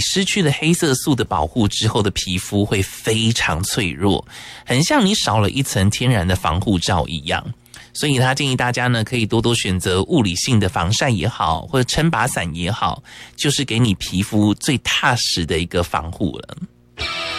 失去了黑色素的保护之后的皮肤会非常脆弱，很像你少了一层天然的防护罩一样。所以他建议大家呢，可以多多选择物理性的防晒也好，或者撑把伞也好，就是给你皮肤最踏实的一个防护了。